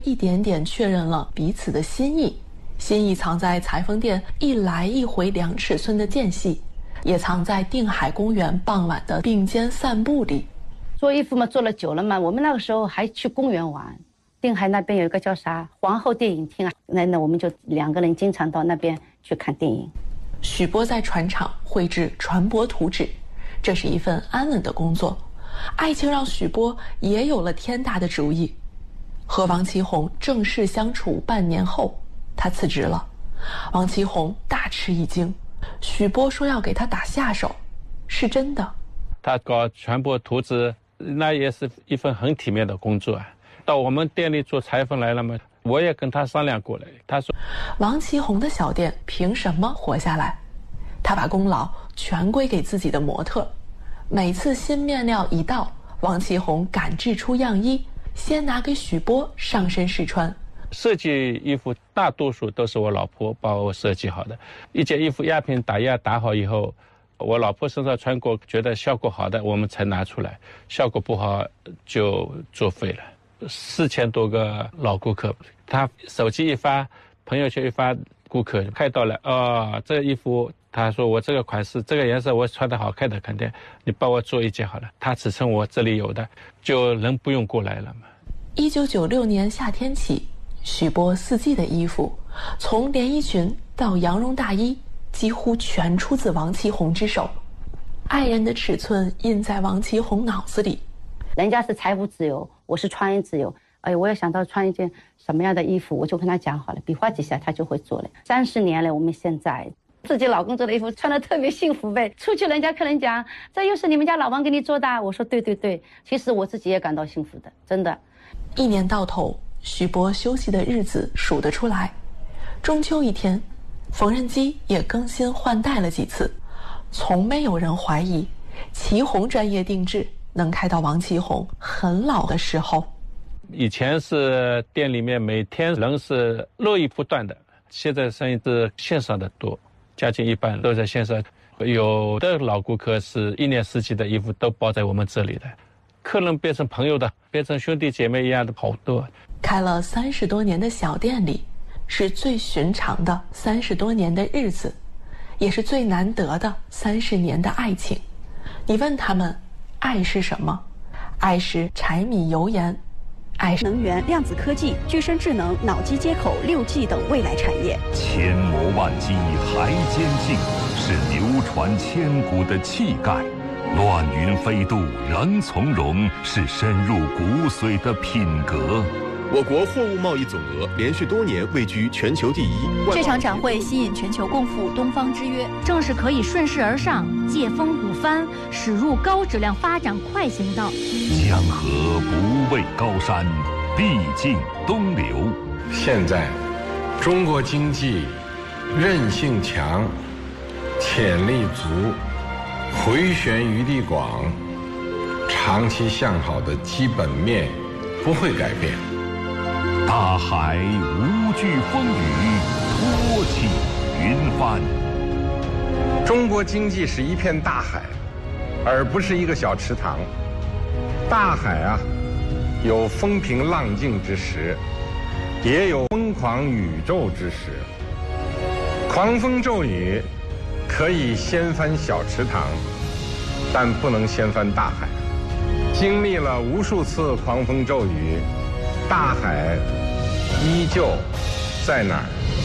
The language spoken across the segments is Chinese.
一点点确认了彼此的心意，心意藏在裁缝店一来一回2尺寸的间隙，也藏在定海公园傍晚的并肩散步里。 做衣服嘛，做了久了嘛，我们那个时候还去公园玩。定海那边有一个叫啥皇后电影厅啊，那我们就2个人经常到那边去看电影。 许波在船厂绘制船舶图纸，这是一份安稳的工作。爱情让许波也有了天大的主意。和王其宏正式相处半年后，他辞职了。王其宏大吃一惊，许波说要给他打下手，是真的。 他搞船舶图纸，那也是一份很体面的工作啊。到我们店里做裁缝来了嘛，我也跟他商量过了。他说， 王其宏的小店凭什么活下来？他把功劳全归给自己的模特。每次新面料一到，王其宏赶制出样衣，先拿给许波上身试穿。 设计衣服大多数都是我老婆帮我设计好的。一件衣服压片打压打好以后，我老婆身上穿过，觉得效果好的我们才拿出来，效果不好就作废了。4000多个老顾客，他手机一发，朋友圈一发，顾客看到了，这个衣服，他说我这个款式这个颜色我穿得好看的，肯定你帮我做一件好了，他尺寸我这里有的，就人不用过来了嘛。 1996年夏天起，许波4季的衣服，从连衣裙到羊绒大衣，几乎全出自王其宏之手。爱人的尺寸印在王其宏脑子里。 人家是财务自由，我是穿衣自由。我也想到穿一件什么样的衣服，我就跟他讲好了，比划几下他就会做了。30年了，我们现在自己老公做的衣服穿得特别幸福呗。出去人家客人讲，这又是你们家老王给你做的，我说对对对，其实我自己也感到幸福的，真的。 1年到头，许波休息的日子数得出来。中秋一天，缝纫机也更新换代了几次，从没有人怀疑祁红专业定制能开到王其宏很老的时候。 以前是店里面每天人是络绎不断的，现在生意是线上的多，将近一半都在线上。有的老顾客是1年4季的衣服都包在我们这里的，客人变成朋友的，变成兄弟姐妹一样的好多。 开了30多年的小店里，是最寻常的30多年的日子，也是最难得的30年的爱情。你问他们，爱是什么？爱是柴米油盐，爱是能源、量子科技、具身智能、脑机接口、6G 等未来产业。 千磨万击还坚劲，是流传千古的气概；乱云飞渡仍从容，是深入骨髓的品格。 我国货物贸易总额连续多年位居全球第1。 这场展会吸引全球共赴东方之约，正是可以顺势而上、借风鼓帆，驶入高质量发展快行道。 江河不畏高山，必尽东流。 现在，中国经济韧性强，潜力足，回旋余地广，长期向好的基本面不会改变。 大海无惧风雨，托起云帆。 中国经济是一片大海，而不是一个小池塘。大海啊，有风平浪静之时，也有疯狂宇宙之时。狂风骤雨可以掀翻小池塘，但不能掀翻大海。经历了无数次狂风骤雨，大海依旧在哪儿？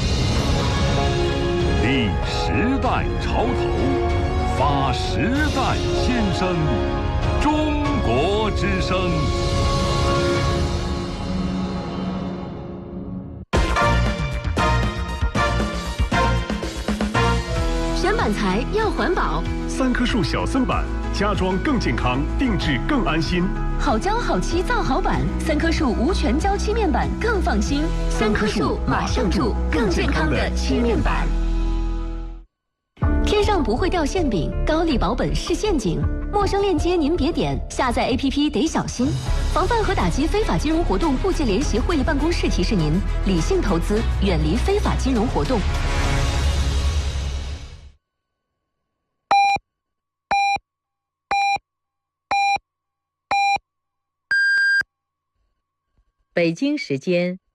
立时代潮头，发时代先声，中国之声。 选板材要环保 ，3棵树小森板，家装更健康，定制更安心。 好胶好漆造好板，3棵树无全胶漆面板更放心。3棵树马上住更健康的漆面板。天上不会掉馅饼，高利保本是陷阱。陌生链接您别点，下载 APP 得小心。防范和打击非法金融活动部界联席会议办公室提示您：理性投资，远离非法金融活动。 北京时间